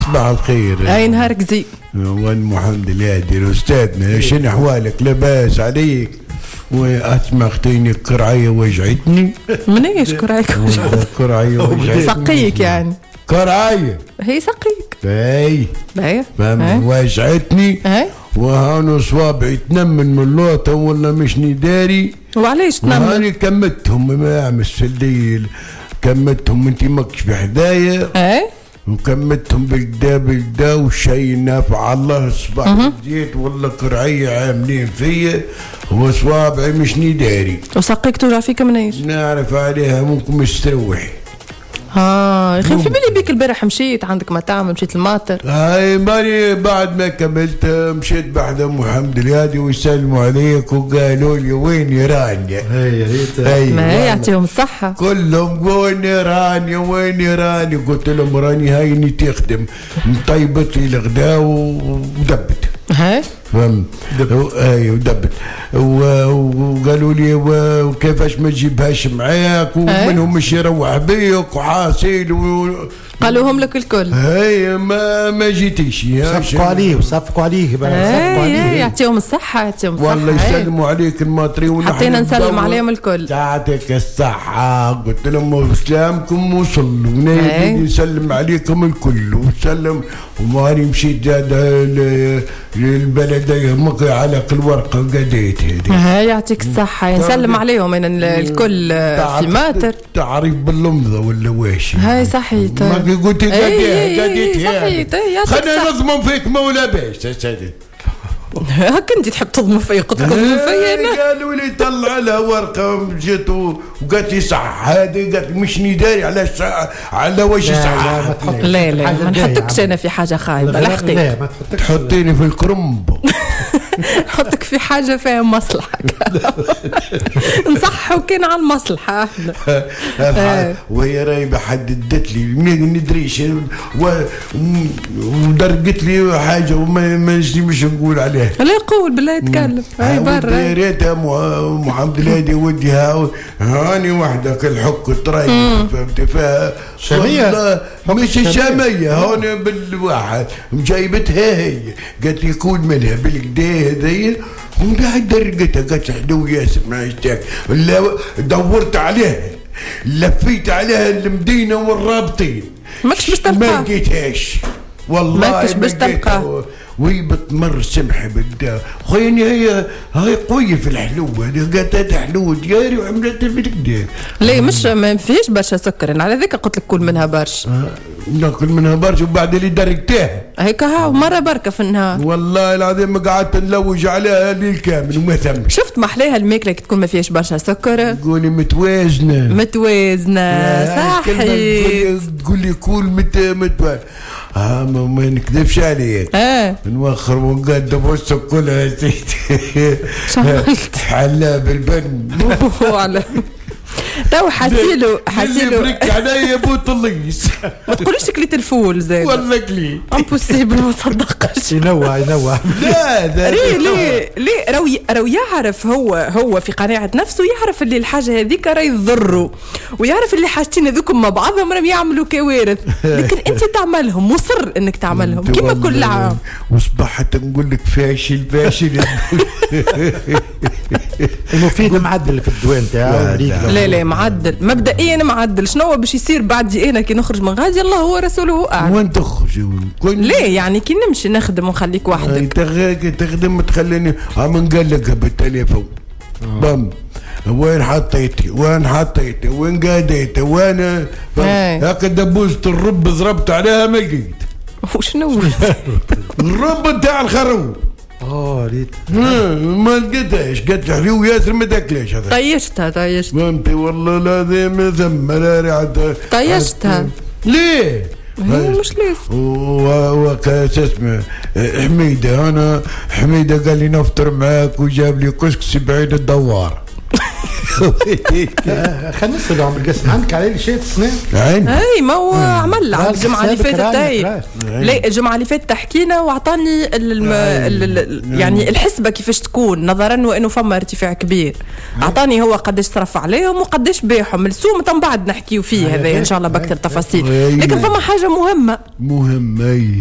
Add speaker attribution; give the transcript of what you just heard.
Speaker 1: صباح الخير.
Speaker 2: اي نهارك زين.
Speaker 1: وان الحمد لله دير استاذنا. شنو احوالك؟ لاباس عليك؟ واسمع اختيني القرعيه وجعتني.
Speaker 2: من ايش قرعيك وجعتني؟
Speaker 1: القرعيه وجعتني.
Speaker 2: سقيك يعني؟
Speaker 1: قرعيه
Speaker 2: هي سقيك.
Speaker 1: باهي فهم وجعتني. وهانو صوابعي تنمن من اللوطه ولا مش نداري.
Speaker 2: وعلاش تنمن؟
Speaker 1: هاني كمتهم ما امس في الليل، كمتهم انت ماكش بحدايا. وكمتهم بالدا والشاي نافع الله. الصباح جيت والله قرعيه عاملين فيا وصوابعي مش نداري.
Speaker 2: وسقيك توجع فيك من ايش؟
Speaker 1: نعرف عليها ممكن مش تروح.
Speaker 2: يا اخي في بالي بيك البارح مشيت عندك مطعم، مشيت الماطر.
Speaker 1: هاي ماني بعد ما كملت مشيت بحدهم وحمد لله ويسلموا عليك وقالوا لي وين رانيا.
Speaker 2: ما هي يعطيهم الصحة.
Speaker 1: كلهم وين رانيا وين رانيا. قلت لهم راني هاي تخدم طيبت لي الغداء ودبت.
Speaker 2: هاي
Speaker 1: فهمت. ايوه دبت. وقالوا لي وكيفاش ما تجيبهاش معاك ومنهم مش يروح بيك وحاصل
Speaker 2: قالوهم لك الكل.
Speaker 1: هي ما جيتيش.
Speaker 3: صفقوا عليه وصفقوا عليه بقى. صفقوا عليه.
Speaker 2: يعطيهم الصحة يعطيهم الصحة.
Speaker 1: والله يسلموا عليك الماطري ونحن
Speaker 2: حطينا نسلم عليهم الكل.
Speaker 1: يعطيك الصحة. قلت لهم سلامكم وصلوا نسلم عليكم الكل وسلم. وماني مشيت للبلد على الورقة وقديت هذه.
Speaker 2: يعطيك الصحة. نسلم عليهم الكل في ماتر.
Speaker 1: تعرف باللمضة ولا واش؟
Speaker 2: هاي صحيت.
Speaker 1: ما قلت قديت
Speaker 2: صحيت.
Speaker 1: خلينا نضمن فيك مولا باش اسد.
Speaker 2: هاك انت تحب تضمن فيا؟ قلت تضمن فيا انا.
Speaker 1: قالوا لي طلع لها ورقه جيت وقالت لي صح هذه. قالت مش نداري على وجه صح.
Speaker 2: لا ما نحطكش انا في حاجه خايبه. لا حقيقة
Speaker 1: تحطيني في الكرنب.
Speaker 2: نحطك في حاجه فيها مصلحه. نصحوا كان على المصلحه.
Speaker 1: وهي رايبه حددت لي ما ندريش ودرقت لي حاجه وما مش نقول عليها.
Speaker 2: لا يقول بالله يتكلم. هاي برا
Speaker 1: يا ريتها محمد الهادي وديها هاني وحدك الحك تراي. فهمت فيها
Speaker 3: شاميه
Speaker 1: مش شاميه هون بالواحد جايبتها هي. قالت لي كل منها بالكدا هذي ومن بعد درقتها. قالت حلو ياسر ما يشتاك. دورت عليها لفيت عليها المدينه والرابطين
Speaker 2: ماكش باش تلقاها.
Speaker 1: ما لقيتهاش والله
Speaker 2: ماكش باش تلقاها.
Speaker 1: وهي بتمر سمحه بالدا خويني. هاي قويه في الحلوه. قالت حلوه دياري وعملتها بالكدا.
Speaker 2: ليه مش ما فيهش برشا سكر. انا على ذيك قلت لك كل منها برشا.
Speaker 1: ناكل منها برشا وبعد اللي درقتها
Speaker 2: هيك هاو مره بركه في النهار.
Speaker 1: والله العظيم قعدت نلوج عليها الليل كامل وما ثم.
Speaker 2: شفت محليها الماكله تكون ما فيهاش برشا سكر.
Speaker 1: تقولي متوازنه
Speaker 2: صحيح.
Speaker 1: تقولي كل متوازنه. ما نكذبش عليك. نوخر ونقدم وسط كلها زيت.
Speaker 2: شملت
Speaker 1: حلا بالبن.
Speaker 2: تو حاسيلو
Speaker 1: برك عليا بوطليس.
Speaker 2: ما تقوليش كليت الفول زاد.
Speaker 1: والله كليت
Speaker 2: امبوسيبل ما صدقش.
Speaker 3: ينوع
Speaker 1: لا
Speaker 2: ليه راهو يعرف هو في قناعة نفسه. يعرف اللي الحاجة هذيك راهي تضره ويعرف اللي حاجتين هذوكم مع بعضهم راهم يعملوا كوارث. لكن انت تعملهم مصر انك تعملهم كما كل عام.
Speaker 1: وصبحت نقول لك فاشل.
Speaker 3: المفيد معدل في الدوان تاعو.
Speaker 2: لا معدل مبدئيا معدل. شنو باش يصير بعدي انا كي نخرج من غادي الله هو رسوله اعلم.
Speaker 1: وين تخرج؟
Speaker 2: ليه يعني كي نمشي نخدم ونخليك وحدك.
Speaker 1: تخدم تخليني منقلقها بالتليفون. بام وين حطيتي وين قاديتي وين هكا دبوزة الرب ضربت عليها ما لقيت.
Speaker 2: وشنو
Speaker 1: الرب تاع الخروف.
Speaker 3: ريت
Speaker 1: ما لقيتهاش. قالت حلو ياسر ما تاكلش. هذا
Speaker 2: طيشتها
Speaker 1: فهمتي والله لازم ثم لا رعد
Speaker 2: طيشتها.
Speaker 1: ليه؟
Speaker 2: مش لازم.
Speaker 1: وكاس اسمه حميده. انا حميده قال لي نفطر معاك وجاب لي كسك 70 الدوار.
Speaker 3: خلينا نسأل عم القسم عندك عليه شيء السنة؟
Speaker 2: اي ما هو عمل على الجمعه اللي فاتت لا الجمعه اللي فاتت حكينا واعطاني يعني الحسبه كيفاش تكون نظرا وانه فما ارتفاع كبير. اعطاني هو قداش صرف عليهم وقداش باعهم السوم من بعد نحكيو فيه هذا ان شاء الله باكثر تفاصيل. لكن فما حاجه مهمه